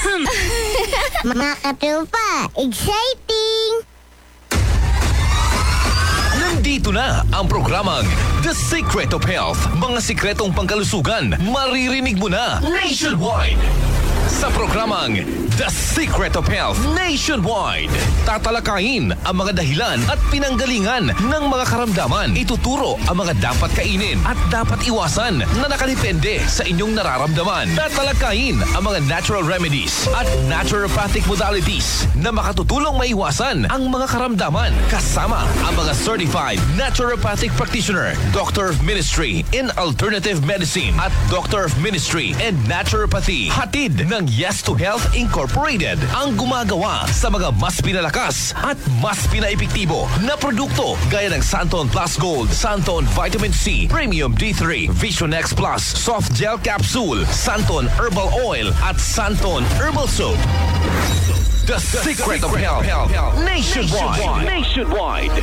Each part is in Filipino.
Mga katropa, exciting! Nandito na ang programang The Secret of Health. Mga sikretong pangkalusugan, maririnig mo na nationwide. Sa programang The Secret of Health Nationwide, tatalakayin ang mga dahilan at pinanggalingan ng mga karamdaman. Ituturo ang mga dapat kainin at dapat iwasan na nakadepende sa inyong nararamdaman. Tatalakayin ang mga natural remedies at naturopathic modalities na makatutulong maiwasan ang mga karamdaman. Kasama ang mga certified naturopathic practitioner, Doctor of Ministry in Alternative Medicine at Doctor of Ministry in Naturopathy. Hatid ng Yes to Health Incorporated ang gumagawa sa mga mas pinalakas at mas pinaepektibo na produkto gaya ng Santon Plus Gold, Santon Vitamin C, Premium D3, Vision X Plus, Soft Gel Capsule, Santon Herbal Oil at Santon Herbal Soap. The Secret of Health Nationwide.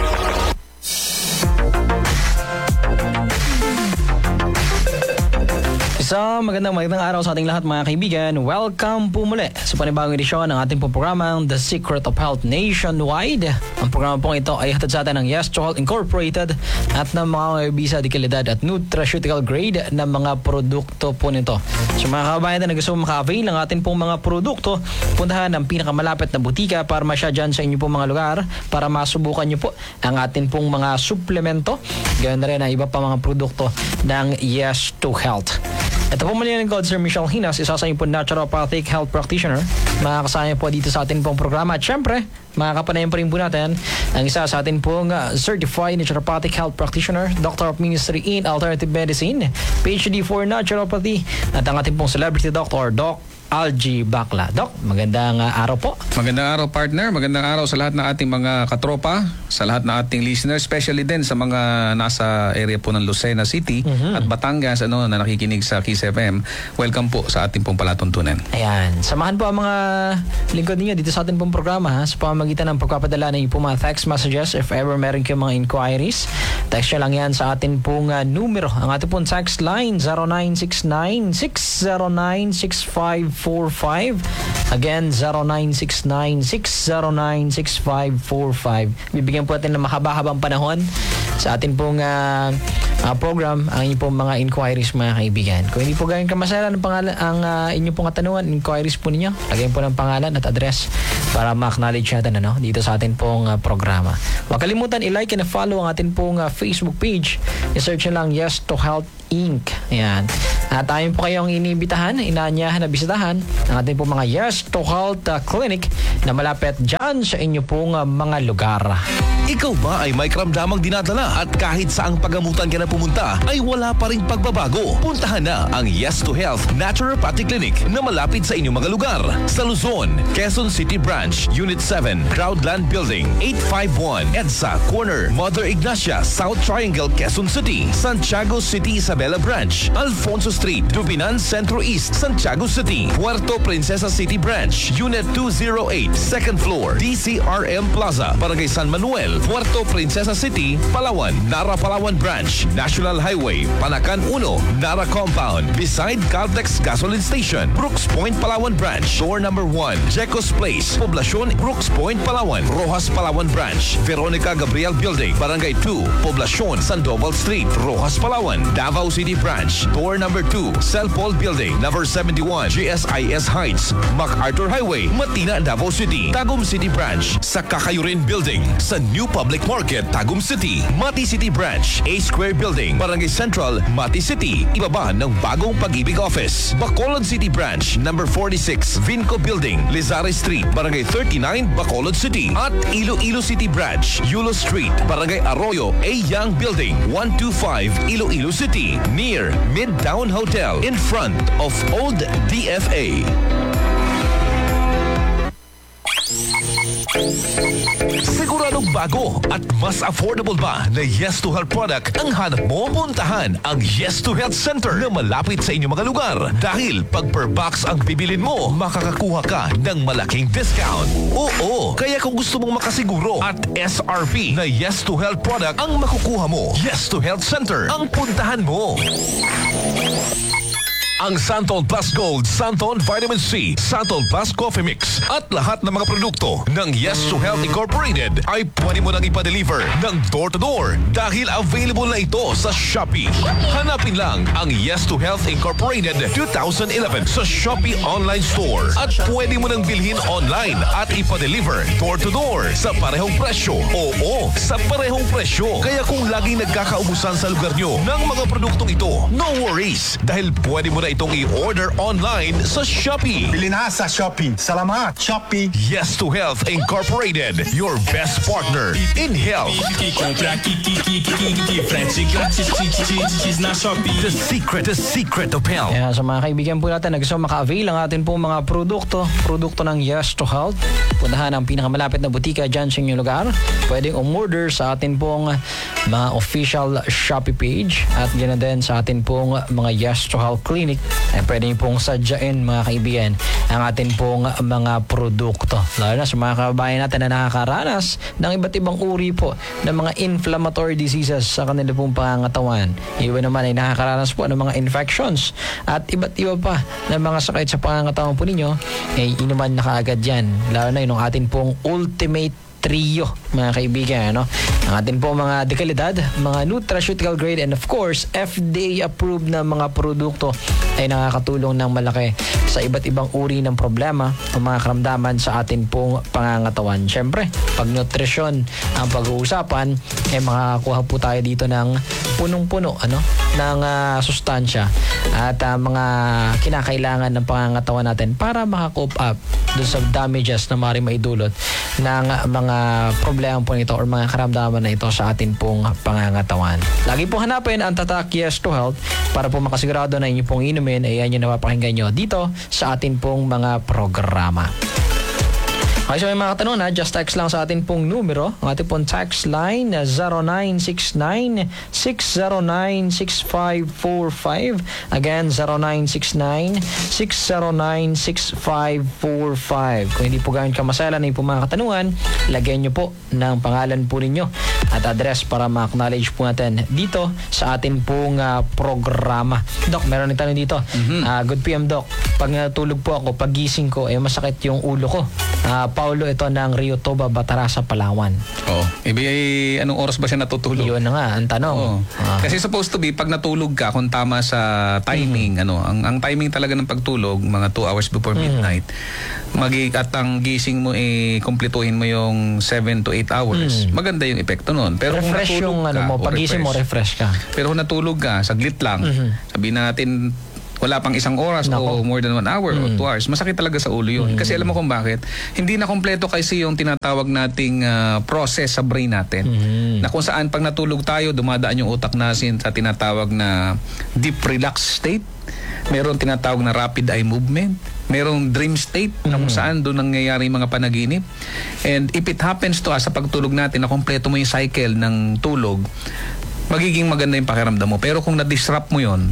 So, magandang araw sa ating lahat mga kaibigan. Welcome po muli sa panibagong edisyon ng ating programang The Secret of Health Nationwide. Ang programa pong ito ay hatid sa atin ng Yes to Health Incorporated at ng mga bisa de kalidad at nutraceutical grade na mga produkto po nito. So mga kabayan na gusto maka-avail ng ating pong mga produkto, puntahan ang pinakamalapit na butika para masya dyan sa inyo pong mga lugar para masubukan nyo po ang ating pong mga suplemento. Ganoon na rin ang iba pa mga produkto ng Yes to Health. Ito po muli ng God, Sir Michelle Hinas, isa sa inyo po naturopathic health practitioner. Makakasama po dito sa atin pong programa. At syempre, makakapanayan pa rin po natin ang isa sa atin pong certified naturopathic health practitioner, Doctor of Ministry in Alternative Medicine, PhD for Naturopathy, at ang ating pong celebrity doctor, Doc Algie Bacla. Doc, magandang araw po. Magandang araw, partner. Magandang araw sa lahat ng ating mga katropa, sa lahat ng ating listeners, especially din sa mga nasa area po ng Lucena City at Batangas na nakikinig sa Kiss FM. Welcome po sa ating pong palatuntunan. Ayan. Samahan po ang mga lingkod ninyo dito sa ating pong programa sa pamamagitan ng pagpapadala ng pong mga text messages. If ever meron kayong mga inquiries, text nyo lang yan sa ating pong numero. Ang ating pong text line 0969-609-6545. Again, 0969-609-6545. Bibigyan po natin ng mahaba-habang panahon sa ating pong program ang inyong pong mga inquiries mga kaibigan. Kung hindi po gawin kamasalan ng pangalan, ang inyong pong katanungan, inquiries po ninyo, lagyan po ng pangalan at address para ma-acknowledge natin dito sa ating pong programa. Huwag kalimutan i-like and follow ang ating pong Facebook page. I-search nyo lang Yes to Health Inc. Ayan. At ayon po kayong inibitahan, inaanyahan na bisitahan ang ating pong mga Yes to Health Clinic na malapit dyan sa inyo pong mga lugar. Ikaw ba ay may karamdamang dinadala at kahit saang pagamutan ka na pumunta ay wala pa ring pagbabago? Puntahan na ang Yes to Health Naturopathic Clinic na malapit sa inyong mga lugar. Sa Luzon, Quezon City Branch, Unit 7, Crowdland Building, 851, EDSA Corner, Mother Ignacia, South Triangle, Quezon City, Santiago City, Isabela Branch, Alfonso Street, Dubinan Centro East, Santiago City, Puerto Princesa City Branch, Unit 208, second floor, DCRM Plaza, Barangay San Manuel, Puerto Princesa City, Palawan, Nara Palawan Branch, National Highway, Panacan 1, Nara Compound, beside Caltex Gasoline Station, Brooks Point, Palawan Branch, door number 1, Jecos Place, Poblacion, Brooks Point, Palawan, Rojas Palawan Branch, Veronica Gabriel Building, Barangay 2, Poblacion, Sandoval Street, Rojas Palawan, Davao City Branch, door number 2, Celpol Building, number 71, GSIS Heights, MacArthur Highway, Matina, Davao City, Tagum City Branch, sa Kakayurin Building, sa New Public Market, Tagum City, Mati City Branch, A Square Building, Barangay Central, Mati City, ibaba ng bagong Pag-ibig Office, Bacolod City Branch, number 46, Vinco Building, Lizare Street, Barangay 39, Bacolod City, at Iloilo City Branch, Yulo Street, Barangay Arroyo, A Young Building, 125, Iloilo City, near Midtown Hotel, in front of Old DFA. Siguradong bago at mas affordable ba na Yes to Health product ang hanap mo? Puntahan ang Yes to Health Center na malapit sa inyong mga lugar. Dahil pag per box ang bibilin mo, makakakuha ka ng malaking discount. Oo, kaya kung gusto mong makasiguro at SRP na Yes to Health product ang makukuha mo, Yes to Health Center ang puntahan mo. ang Santon Plus Gold, Santon Vitamin C, Santon Plus Coffee Mix at lahat ng mga produkto ng Yes to Health Incorporated ay pwede mo nang ipa-deliver ng door-to-door dahil available na ito sa Shopee. Hanapin lang ang Yes to Health Incorporated 2011 sa Shopee Online Store at pwede mo nang bilhin online at ipa-deliver door-to-door sa parehong presyo. Oo, sa parehong presyo. Kaya kung laging nagkakaubusan sa lugar nyo ng mga produktong ito, no worries dahil pwede mo na itong i-order online sa Shopee. Bili na sa Shopee. Salamat, Shopee. Yes to Health Incorporated, your best partner in health. The secret of health. Kaya sa mga kaibigan po natin na gusto maka-avail ang atin pong mga produkto ng Yes to Health, puntahan ang pinakamalapit na butika dyan sa inyong lugar. Pwedeng umorder sa atin pong mga official Shopee page at ganoon din sa atin pong mga Yes to Health Clinic. Ay pwede niyo pong sadyain mga kaibigan ang atin pong mga produkto. Lalo na sa mga kababayan natin na nakakaranas ng iba't ibang uri po ng mga inflammatory diseases sa kanila pong pangangatawan. Iba naman ay nakakaranas po ng mga infections at iba't iba pa ng mga sakit sa pangangatawan po ninyo, ay inuman na kaagad yan. Lalo na yung atin pong ultimate trio mga kaibigan, no? Ang atin po mga dekalidad, mga nutraceutical grade and of course FDA approved na mga produkto ay nakakatulong ng malaki sa iba't ibang uri ng problema o mga karamdaman sa atin pong pangangatawan. Siyempre, pag nutrisyon ang pag-uusapan, makakakuha po tayo dito ng punong-puno ng sustansya at mga kinakailangan ng pangangatawan natin para makakope up dun sa damages na maaaring maidulot ng mga problema po nito or mga karamdaman na ito sa atin pong pangangatawan. Lagi po hanapin ang tatak Yes to Health para po makasigurado na inyo pong inumin ay yan yung napapakinggan nyo dito sa atin pong mga programa. Okay, so may mga katanungan just text lang sa atin pong numero. Ang ating pong text line 0969-609-6545. Again, 0969-609-6545. Kung hindi po gawin kamasalan na yung mga katanungan, lagyan nyo po ng pangalan po ninyo at address para ma-acknowledge po natin dito sa atin pong programa. Doc, meron ng tanong dito. Good PM, Doc. Pag natulog po ako, pagising ko, masakit yung ulo ko. Paulo ito ng Rio Toba, Batarasa, Palawan. Oo. Anong oras ba siya natutulog? Yun na nga, ang tanong. Oo. Kasi supposed to be, pag natulog ka, kung tama sa timing, ang timing talaga ng pagtulog, mga 2 hours before midnight, at ang gising mo, kumpletuhin mo yung 7 to 8 hours, maganda yung epekto nun. Pero refresh kung yung pagising mo, refresh ka. Pero kung natulog ka, saglit lang, sabihin natin, wala pang 1 oras o more than 1 hour o 2 hours, masakit talaga sa ulo yun. Kasi alam mo kung bakit? Hindi na kompleto kasi yung tinatawag nating process sa brain natin. Na kung saan pag natulog tayo, dumadaan yung utak natin sa tinatawag na deep relaxed state. Meron tinatawag na rapid eye movement. Merong dream state na kung saan doon nangyayari yung mga panaginip. And if it happens to us sa pagtulog natin na kompleto mo yung cycle ng tulog, magiging maganda yung pakiramdam mo. Pero kung na-disrupt mo yun,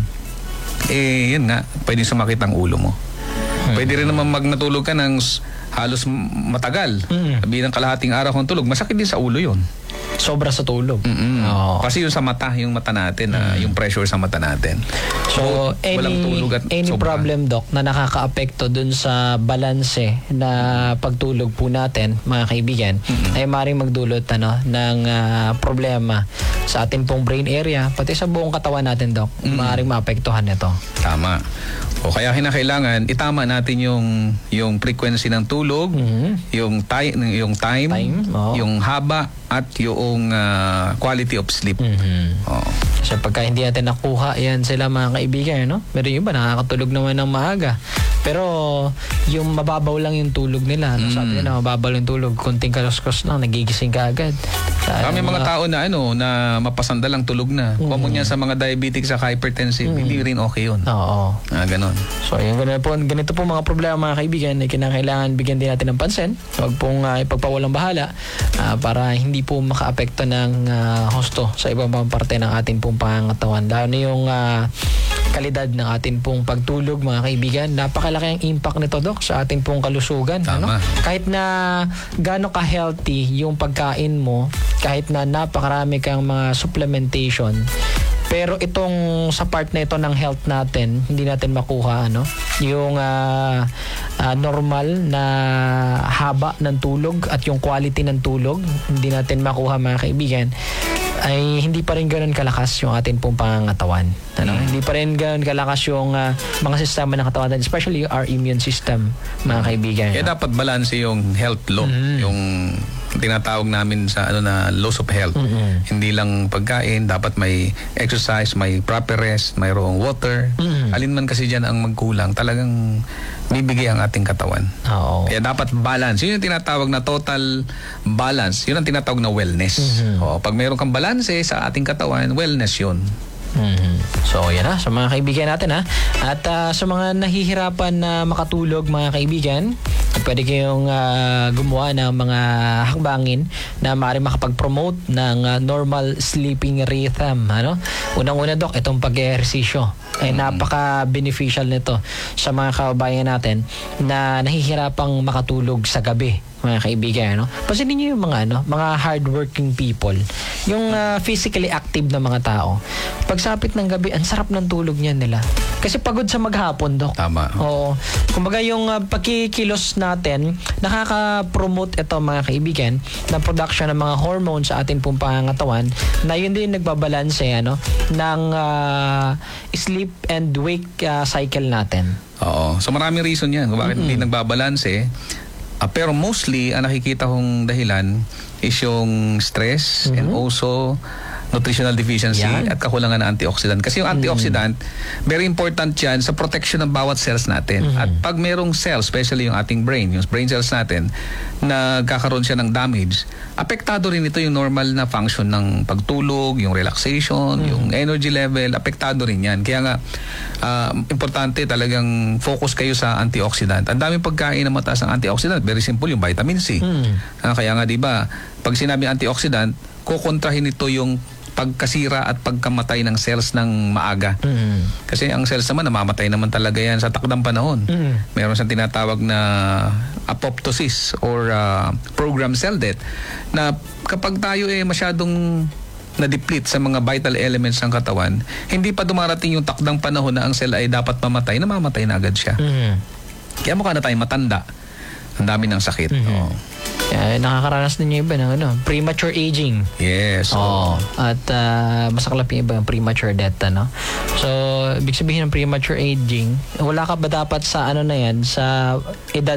yun nga, pwede sumakit ang ulo mo. Pwede rin naman natulog ka ng halos matagal. Sabihin ng kalahating araw kung tulog, masakit din sa ulo yun. Sobra sa tulog. Kasi yung sa mata, yung mata natin, yung pressure sa mata natin. So, walang tulog at any sobra. problem, Doc, na nakaka-apekto dun sa balanse na pagtulog po natin, mga kaibigan, ay maaaring magdulot ng problema sa ating pong brain area, pati sa buong katawan natin, Doc. Maaaring maapektuhan nito. Tama. O kaya kinakailangan itama natin yung frequency ng tulog, yung time, yung haba at yung quality of sleep. Kasi pagka hindi natin nakuha yan sila mga kaibigan, meron yung iba nakakatulog naman ng maaga. Pero yung mababaw lang yung tulog nila. Sabi nila mababaw yung tulog, kunting kaluskos lang, nagigising ka agad. May mga tao na na mapasandalang tulog na. Common yan sa mga diabetic sa hypertensive, hindi rin okay yun. Oo. Ganon. So, ganito po mga problema mga kaibigan na kinakailangan bigyan din natin ng pansin. Huwag pong ipagpawalang bahala para hindi po makaapekto ng husto sa ibang parte ng ating pong pangangatawan. Lalo na yung kalidad ng ating pong pagtulog mga kaibigan. Napakalaki ang impact nito, Doc, sa ating pong kalusugan. Kahit na gaano ka-healthy yung pagkain mo, kahit na napakarami kang mga supplementation, Pero itong sa part na ito ng health natin, hindi natin makuha yung normal na haba ng tulog at yung quality ng tulog, hindi natin makuha mga kaibigan, ay hindi pa rin ganoon kalakas yung atin pong pangangatawan. Hindi pa rin ganoon kalakas yung mga sistema ng katawan natin, especially our immune system, mga kaibigan. Kaya dapat balance yung health law, yung tinatawag namin sa na laws of health. Hindi lang pagkain, dapat may exercise, may proper rest, mayroong water. Alin man kasi diyan ang magkulang, talagang bibigay ang ating katawan. Oo. Kaya dapat balance. Yun yung tinatawag na total balance. Yun ang tinatawag na wellness. Pag mayroon kang balance sa ating katawan, wellness yun. So yan na sa mga kaibigan natin at sa mga nahihirapan na makatulog mga kaibigan, pwede kayong gumawa ng mga hakbangin na maaari makapag-promote ng normal sleeping rhythm. Unang-una, Dok, itong pag-ehersisyo ay napaka-beneficial nito sa mga kababayan natin na nahihirapang makatulog sa gabi, mga kaibigan. Pansinin niyo yung mga hardworking people, yung physically active na mga tao. Pagsapit ng gabi, ang sarap ng tulog nila. Kasi pagod sa maghapon, Dok. Tama. Oo. Kumbaga yung pagkikilos natin, nakaka-promote ito, mga kaibigan, ng production ng mga hormones sa ating pong pangangatawan na yun din nagbabalanse ng sleep and wake cycle natin. Oo. So maraming reason yan kung bakit hindi nagbabalanse. Pero mostly, ang nakikita kong dahilan is yung stress and also nutritional deficiency at kakulangan ng antioxidant. Kasi yung antioxidant, very important yan sa protection ng bawat cells natin. At pag merong cells, especially yung ating brain, yung brain cells natin, nagkakaroon siya ng damage, apektado rin ito yung normal na function ng pagtulog, yung relaxation, yung energy level, apektado rin yan. Kaya nga, importante talagang focus kayo sa antioxidant. Ang daming pagkain na mataas ng antioxidant, very simple, yung vitamin C. Kaya nga, di ba, pag sinabi antioxidant, kukontrahin ito yung pagkasira at pagkamatay ng cells ng maaga. Kasi ang cells naman, namamatay naman talaga yan sa takdang panahon. Meron siyang tinatawag na apoptosis or programmed cell death, na kapag tayo masyadong na-deplete sa mga vital elements ng katawan, hindi pa dumarating yung takdang panahon na ang cell ay dapat mamatay, namamatay na agad siya. Kaya mukha na tayo matanda. Ang dami ng sakit. Nakakaranas din yung iba ng premature aging. Yes. At masaklap yung iba yung premature death. So, ibig sabihin ng premature aging, wala ka ba dapat sa na yan, sa edad,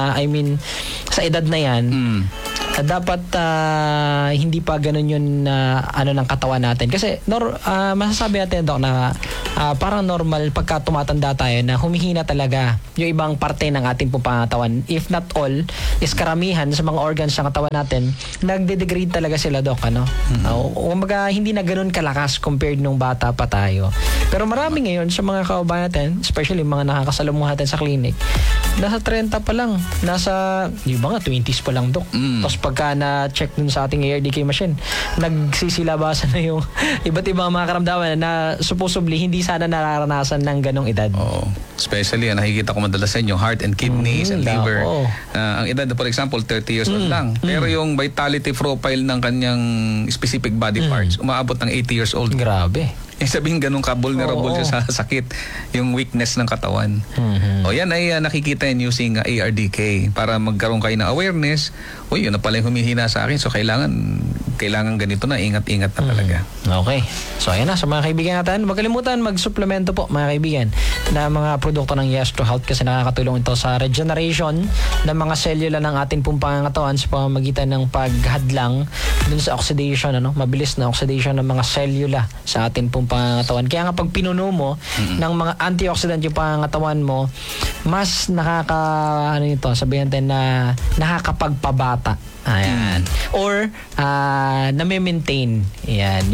sa edad na yan, dapat hindi pa ganun yun ng katawan natin. Kasi masasabi natin, Dok, na parang normal pagka tumatanda tayo na humihina talaga yung ibang parte ng ating pangatawan. If not all, is karamihan sa mga organs ng katawan natin, nagde-degrade talaga sila, Dok. Kumbaga, hindi na ganun kalakas compared nung bata pa tayo. Pero marami ngayon sa mga kababayan natin, especially mga nakakasalamuha natin sa clinic, nasa 30 pa lang, nasa, di ba nga, 20s pa lang, Dok. Tapos pagka na-check dun sa ating ARDK machine, nagsisilabasan na yung iba't ibang mga karamdaman na supposedly hindi sana nararanasan ng ganong edad. Especially, nakikita ko madalas sa inyo, heart and kidneys and liver. Ang edad, for example, 30 years old lang. Pero yung vitality profile ng kanyang specific body parts, umaabot ng 80 years old. Grabe. Sabihin ganun ka-vulnerable siya sa sakit, yung weakness ng katawan. Yan ay nakikita yan using ARDK para magkaroon kayo ng awareness. Yun na pala yung humihina sa akin. So kailangan ganito na, ingat-ingat na talaga. Okay. So ayan na, sa mga kaibigan natin, huwag kalimutan mag-suplemento po, mga kaibigan, na mga produkto ng Yes to Health kasi nakakatulong ito sa regeneration ng mga selula ng ating pong pangangatawan sa pamamagitan ng paghadlang dun sa oxidation, mabilis na oxidation ng mga selula sa ating pong pangangatawan. Kaya nga pag pinuno mo ng mga antioxidant yung pangangatawan mo, mas sabihin natin na nakakapagpabata. Ayan. Or na-maintain. Yan.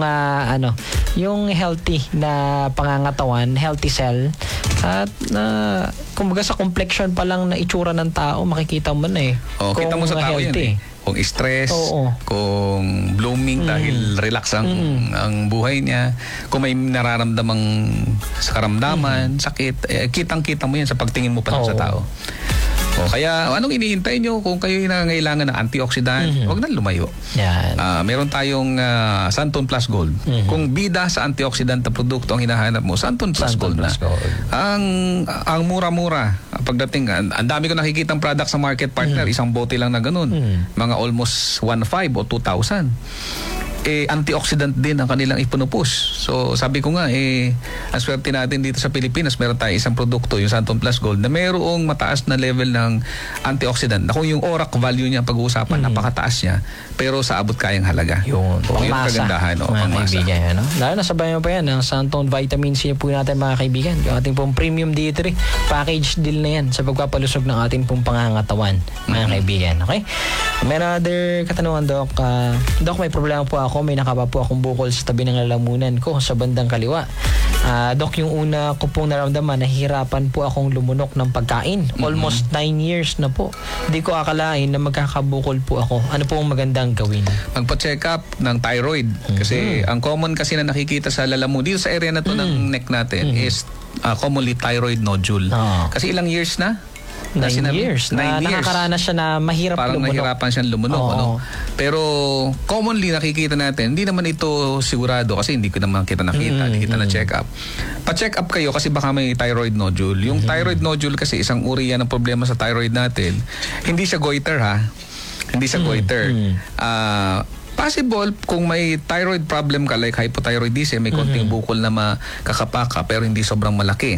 Yung healthy na pangangatawan, healthy cell. At kumbaga sa complexion pa lang na itsura ng tao, makikita mo na kita mo sa tao healthy. yan Kung stress, kung blooming dahil relax ang buhay niya, kung may nararamdamang karamdaman, sakit, kitang-kita mo yan sa pagtingin mo pa sa tao. O kaya anong iniintay nyo kung kayo nangangailangan ng antioxidant, huwag na lumayo. Yan. Meron tayong Santon Plus Gold. Kung bida sa antioxidant na produkto ang hinahanap mo, Santon Plus Santon Gold na. Plus Gold. Ang mura-mura pagdating, ang dami ko nakikitang product sa market partner, isang bote lang na ganun. Mga almost 1,500 o 2,000. Antioxidant din ang kanilang ipinupus. So sabi ko nga, ang swerte natin dito sa Pilipinas, meron tayo isang produkto, yung Santon Plus Gold, na merong mataas na level ng antioxidant. Kung yung ORAC value niya pag-uusapan, napakataas niya, pero sa abot kayang halaga. Yung pangmasa. Kagandahan, mga pangmasa. kaibigan. Ano? Lalo na sabay mo pa yan, ang Santon Vitamin C po natin mga kaibigan. Yung ating pong premium D3, package deal na yan sa pagpapalusog ng ating pong pangangatawan, mga kaibigan. Okay? May another katanungan, Doc. Doc, may problema po ako. May nakapa po akong bukol sa tabi ng lalamunan ko sa bandang kaliwa. Doc, yung una ko pong naramdaman, nahihirapan po akong lumunok ng pagkain. Almost 9 years na po. Hindi ko akalain na magkakabukol po ako. Ano po ang magandang gawin? Magpa-check up ng thyroid. Kasi ang common kasi na nakikita sa lalamunan, dito sa area na to ng neck natin, is commonly thyroid nodule. Kasi ilang years na? 9 years. Nakakaranas siya na mahirap parang lumunok. nahirapan siyang lumunok. Ano? Pero commonly nakikita natin, hindi naman ito sigurado kasi hindi ko naman kita nakita, hindi kita na-check up. Pa-check up kayo kasi baka may thyroid nodule. Yung thyroid nodule kasi isang uri yan ng problema sa thyroid natin. Hindi siya goiter ha. Hindi siya goiter. Possible kung may thyroid problem ka like hypothyroidism, may konting bukol na makakapaka pero hindi sobrang malaki.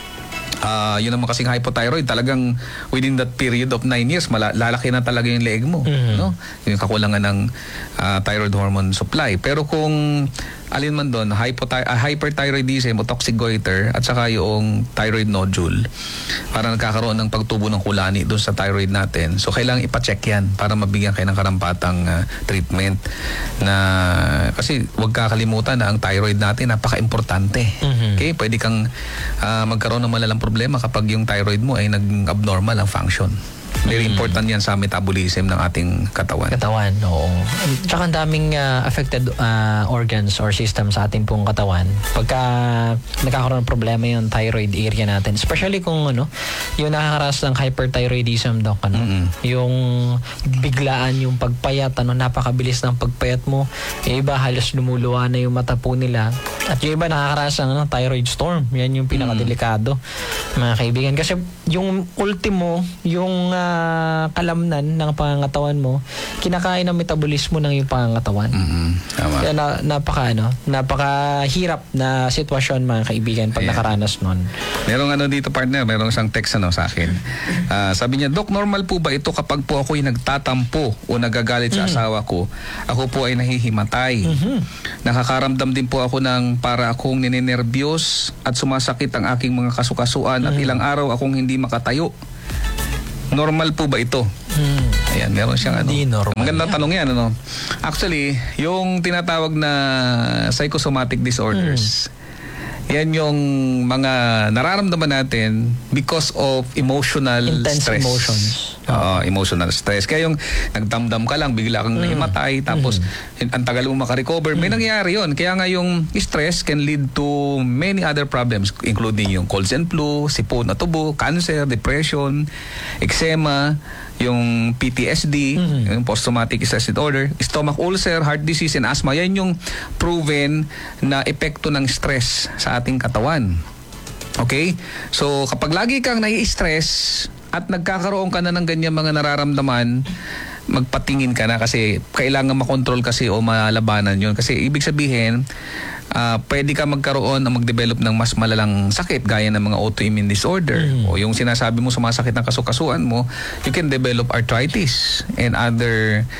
Yun naman kasing hypothyroid, talagang within that period of 9 years lalaki na talaga yung leeg mo, no? Yung kakulangan ng thyroid hormone supply. Pero kung alin man doon, hyperthyroidism o toxic goiter at saka yung thyroid nodule, para nagkakaroon ng pagtubo ng kulani doon sa thyroid natin. So kailangan ipa-check yan para mabigyan kayo ng karampatang treatment. Kasi huwag kakalimutan na ang thyroid natin napaka-importante. Okay? Pwede kang magkaroon ng malalang problema kapag yung thyroid mo ay nag-abnormal ang function. Very important yan sa metabolism ng ating katawan. Oo. Tsaka ang daming affected organs or system sa ating pong katawan. Pagka nagkakaroon ng problema yung thyroid area natin, especially kung yung nakakaras ng hyperthyroidism, Doc, yung biglaan yung pagpayat, napakabilis ng pagpayat mo. Yung iba halos lumuluwa na yung mata po nila. At yung iba nakakaras ng thyroid storm. Yan yung pinakadelikado, mga kaibigan. Kasi yung ultimo, yung kalamnan ng pangangatawan mo, kinakain ng metabolismo ng yung pangangatawan. Tama. Kaya napakahirap na sitwasyon, mga kaibigan, pag nakaranas nun. Merong dito partner, merong isang text sa akin. Sabi niya, Doc, normal po ba ito kapag po ako'y nagtatampo o nagagalit sa asawa ko? Ako po ay nahihimatay. Nakakaramdam din po ako ng para akong ninenervyos at sumasakit ang aking mga kasukasuan at ilang araw akong hindi makatayo. Normal po ba ito? Ayan, meron siyang Hindi normal. Magandang tanong yan, Actually, yung tinatawag na psychosomatic disorders, yan yung mga nararamdaman natin because of emotional Intense stress. emotions. Emotional stress. Kaya yung nagdamdam ka lang, bigla kang nahimatay, tapos ang tagal mo makarecover. May nangyari yun. Kaya nga yung stress can lead to many other problems, including yung colds and flu, sipon at tubo, cancer, depression, eczema, yung PTSD, yung post-traumatic stress disorder, stomach ulcer, heart disease, and asthma. Yan yung proven na epekto ng stress sa ating katawan. Okay? So, kapag lagi kang nai-stress at nagkakaroon ka na ng ganyan mga nararamdaman, magpatingin ka na kasi kailangan makontrol kasi o malabanan yun. Kasi ibig sabihin, pwede ka magkaroon o mag-develop ng mas malalang sakit gaya ng mga autoimmune disorder o yung sinasabi mo sumasakit ng kasukasuan mo, you can develop arthritis and other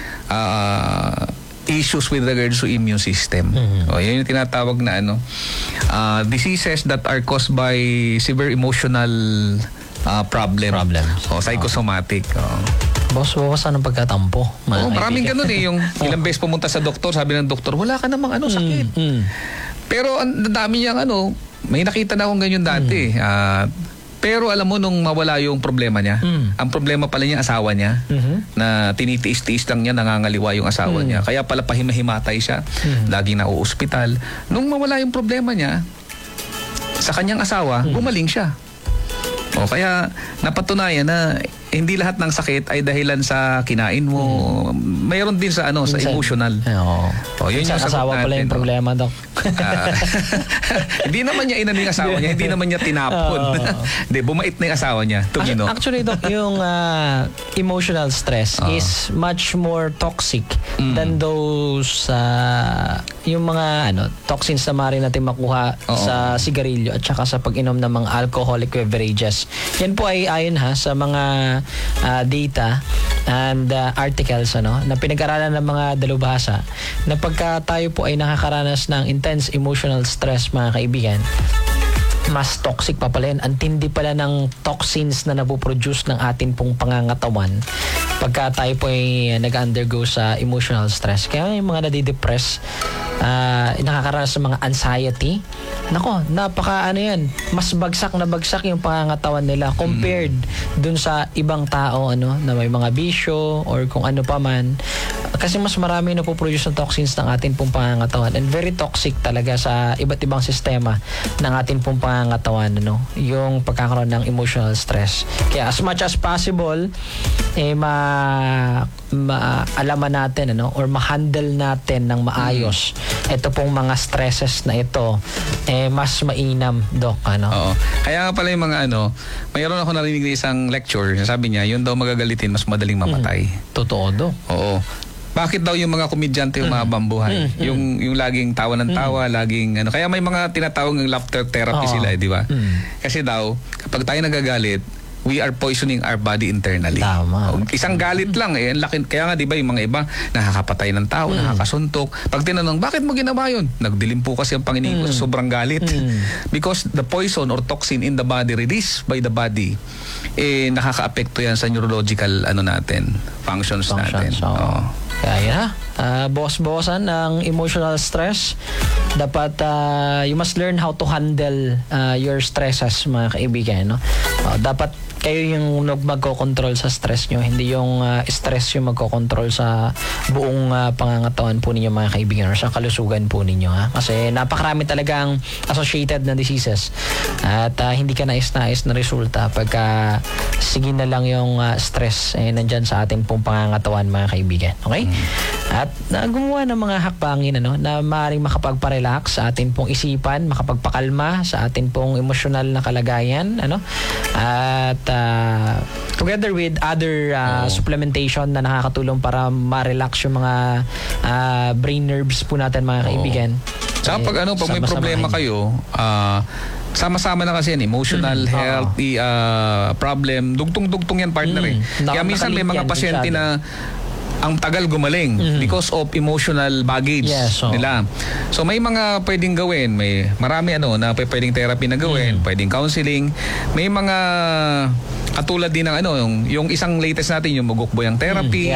issues with regards to immune system. O yun yung tinatawag na diseases that are caused by severe emotional problems. O psychosomatic. Bawas-bawasan ng pagkatampo. Maraming ganun yung ilang beses pumunta sa doktor, sabi ng doktor, wala ka namang sakit. Pero ang dami niyang may nakita na akong ganyan dati. Pero alam mo nung mawala yung problema niya, ang problema pala niya asawa niya, na tinitiis-tiis lang niya, nangangaliwa yung asawa niya. Kaya pala pahimahimatay siya, laging nauospital. Nung mawala yung problema niya, sa kanyang asawa, gumaling siya. Kaya napatunayan na hindi lahat ng sakit ay dahilan sa kinain mo. Mayroon din sa sa Minsan, emotional. Oo. Yun Minsan yung sagot asawa pala natin, yung problema, Dok. Ah, hindi naman niya inano yung asawa niya, hindi naman niya tinapon. Oo. Hindi, bumait na yung asawa niya. Tumino. Actually, Dok, yung emotional stress is much more toxic than those yung mga toxins na maaari natin makuha sa sigarilyo at saka sa pag-inom ng mga alcoholic beverages. Yan po ay ayon sa mga data and articles na pinag-aralan ng mga dalubhasa na pagka tayo po ay nakakaranas ng intense emotional stress, mga kaibigan, mas toxic pa pala yan. Ang tindi pala ng toxins na napoproduce ng atin pong pangangatawan pagka tayo po ay nag-undergo sa emotional stress. Kaya yung mga nadidepress, nakakaranas ng mga anxiety, nako, napaka yan, mas bagsak na bagsak yung pangangatawan nila compared dun sa ibang tao na may mga bisyo or kung ano pa man. Kasi mas marami na po-produce ng toxins ng atin pong pangangatawan and very toxic talaga sa iba't ibang sistema ng atin pong pangangatawan, yung pagkakaroon ng emotional stress. Kaya as much as possible, maalaman natin or ma-handle natin ng maayos ito pong mga stresses na ito, mas mainam, Doc. Oo. Kaya nga pala yung mga mayroon ako narinig na isang lecture, sabi niya, yun daw magagalitin, mas madaling mamatay. Totoo, Doc. Oo. Bakit daw yung mga komedyante yung mga bambuhay? Yung laging tawa ng tawa, laging kaya may mga tinatawag ng laughter therapy sila, di ba? Kasi daw, kapag tayo nagagalit, we are poisoning our body internally. Tama. Isang galit lang laki, kaya nga 'di ba yung mga iba nakakapatay ng tao, nakakasuntok. Pag tinanong, bakit mo ginawa 'yun? Nagdilim po kasi ang Panginoon ko sa sobrang galit. Because the poison or toxin in the body released by the body nakakaapekto yan sa neurological natin, functions natin. Kaya boss-bossan ng emotional stress. Dapat you must learn how to handle your stresses, mga kaibigan. Dapat kayo yung magkocontrol sa stress nyo, hindi yung stress yung magkocontrol sa buong pangangatawan po ninyo, mga kaibigan, or sa kalusugan po ninyo. Kasi napakarami talagang associated na diseases at hindi ka nais-nais na resulta pagka sige na lang yung stress nandyan sa ating pong pangangatawan, mga kaibigan. Okay? At gumawa ng mga hakbangin na maaaring makapagparelax sa atin pong isipan, makapagpakalma sa atin pong emosyonal na kalagayan, at together with other supplementation na nakakatulong para ma-relax yung mga brain nerves po natin, mga kaibigan. Saka pag may problema kayo, sama-sama na kasi yan, emotional health, problem, dugtong-dugtong yan, partner. Kaya minsan may mga pasyente na ang tagal gumaling because of emotional baggage nila. So may mga pwedeng gawin, may marami na pwedeng therapy na gawin, pwedeng counseling, may mga katulad din ng yung isang latest natin, yung Mugukboyang therapy,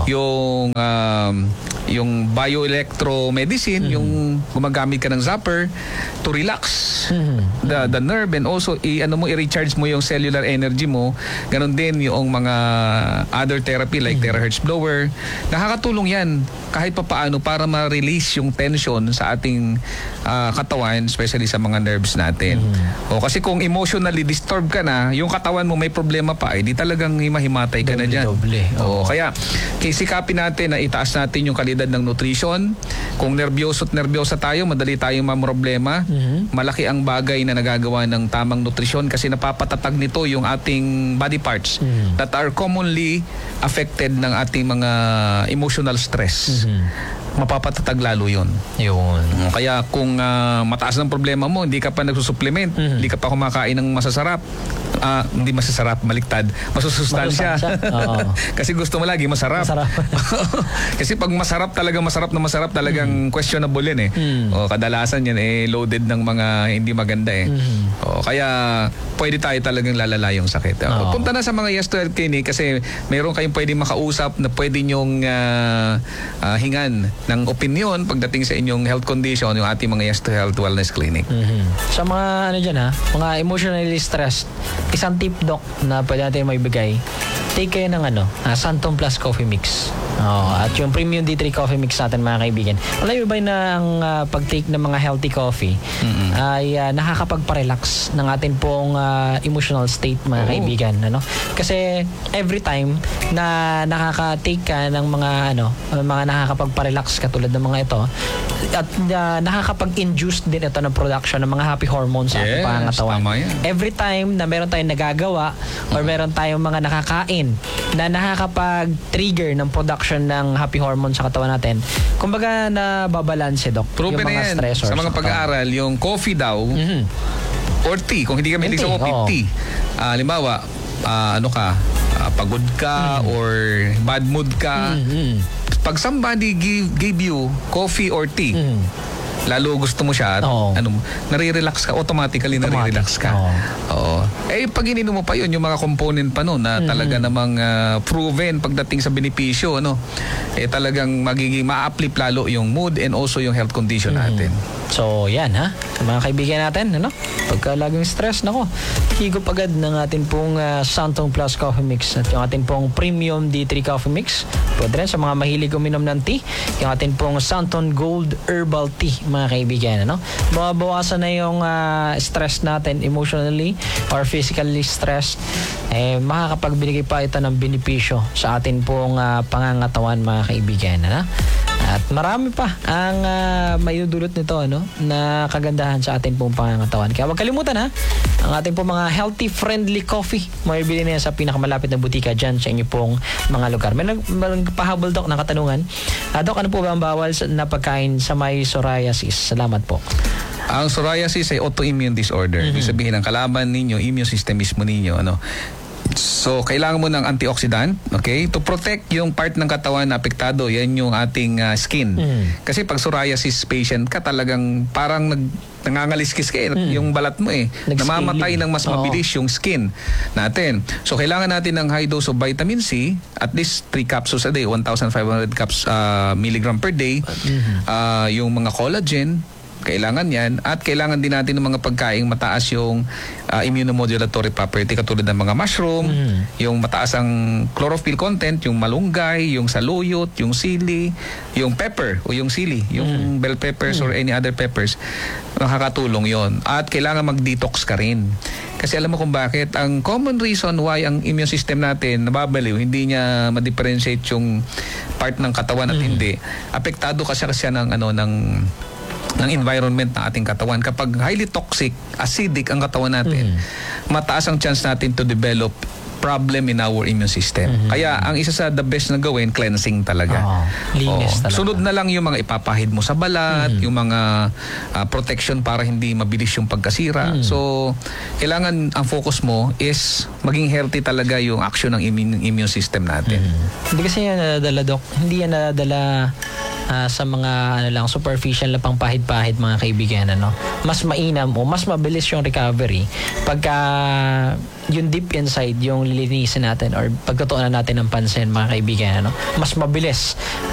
yung bioelectromedicine, yung gumagamit ka ng zapper to relax the nerve and also i-recharge mo yung cellular energy mo. Ganon din yung mga other therapy like terahertz blower. Nakakatulong yan kahit papaano para ma-release yung tension sa ating katawan, especially sa mga nerves natin. Kasi kung emotionally disturbed ka na, yung katawan mo may problema pa, di talagang himahimatay ka na dyan. Kaya sikapin natin na itaas natin yung kalidad ng nutrition. Kung nervyoso at nervyosa tayo, madali tayong mamroblema. Malaki ang bagay na nagagawa ng tamang nutrisyon kasi napapatatag nito yung ating body parts that are commonly affected ng ating mga emotional stress. Mapapatatag lalo yun. Kaya kung mataas ng problema mo, hindi ka pa nagsusupplement, hindi ka pa kumakain ng masasarap, hindi masasarap, maliktad, masusustansya. Kasi gusto mo lagi masarap. Kasi pag masarap talagang questionable yan kadalasan yan loaded ng mga hindi maganda kaya pwede tayo talagang lalala yung sakit. Punta na sa mga Yes to Health Clinic kasi meron kayong pwedeng makausap na pwede nyong hingan ng opinion pagdating sa inyong health condition, yung ating mga Yes to Health Wellness Clinic. Sa mga mga emotionally stressed, isang tip, Doc, na pwede natin maibigay, take kayo ng Santon Plus Coffee Mix. At yung premium D3 coffee mix natin mga kaibigan. Alam mo ba na ang pag-take ng mga healthy coffee ay nakakapagpa-relax ng atin pong emotional state mga kaibigan. Ano? Kasi every time na nakaka-take ka ng mga nakakapagpa-relax katulad ng mga ito at nakakapag-induce din ito ng production ng mga happy hormones sa ating pangangatawan. Tama yan. Every time na meron tayong nagagawa or meron tayong mga nakakain na nakakapag-trigger ng production ng happy hormones sa katawan natin, kumbaga nababalanse, Doc. Proven yung na mga yan stressors sa mga pag-aaral, yung coffee daw or tea, kung hindi ka mahilig sa coffee, tea. Halimbawa, pagod ka or bad mood ka, pag somebody gave you coffee or tea, lalo gusto mo siya, nare-relax ka, automatically nare-relax ka. Oo. Pag ininom mo pa yun, yung mga component pa nun na talaga namang proven pagdating sa benepisyo, talagang magiging ma-uplift lalo yung mood and also yung health condition natin. So, yan sa mga kaibigan natin, pagka laging stress, higop agad ng atin pong Santon Plus Coffee Mix at yung atin pong Premium D3 Coffee Mix. Pwede rin sa mga mahilig uminom ng tea, yung atin pong Santon Gold Herbal Tea, mga kaibigan. Mabawasan na yung stress natin emotionally or physically stressed. Makakapagbigay pa ito ng benepisyo sa atin pong pangangatawan, mga kaibigan. At marami pa ang mayudulot nito na kagandahan sa atin pong pangangatawan. Kaya huwag kalimutan ang ating pong mga healthy friendly coffee. Mabibili na yan sa pinakamalapit na butika dyan sa inyo pong mga lugar. May nagpahabol, Doc, ng katanungan. Doc, ano po ba ang bawal na pagkain sa may psoriasis? Salamat po. Ang psoriasis ay autoimmune disorder. Ibig sabihin ang kalaban ninyo, immune system mismo ninyo. So, kailangan mo ng antioxidant, okay? To protect yung part ng katawan na apektado, yan yung ating skin. Kasi pag psoriasis patient ka, talagang parang nangangaliskis ka yung balat mo namamatay ng mas mabilis yung skin natin. So, kailangan natin ng high dose of vitamin C, at least 3 capsules a day, 1,500 milligram per day. Yung mga collagen, kailangan yan. At kailangan din natin ng mga pagkaing mataas yung immunomodulatory property katulad ng mga mushroom, yung mataas ang chlorophyll content, yung malunggay, yung saluyot, yung sili, yung pepper o yung sili, yung bell peppers or any other peppers. Nakakatulong yon. At kailangan mag-detox ka rin. Kasi alam mo kung bakit? Ang common reason why ang immune system natin nababaliw, hindi niya ma-differentiate yung part ng katawan at hindi. Apektado kasi siya ng environment ng ating katawan. Kapag highly toxic, acidic ang katawan natin, mataas ang chance natin to develop problem in our immune system. Kaya ang isa sa the best na gawin, cleansing talaga. Linis talaga. Sunod na lang yung mga ipapahid mo sa balat, yung mga protection para hindi mabilis yung pagkasira. So, kailangan ang focus mo is maging healthy talaga yung action ng immune system natin. Hindi kasi yan nadadala, Doc. Hindi yan nadadala sa mga superficial na pangpahid-pahid, mga kaibigan. Mas mainam o mas mabilis yung recovery pagka yung deep inside yung lilinisin natin or pagtutuunan natin ng pansin, mga kaibigan. Mas mabilis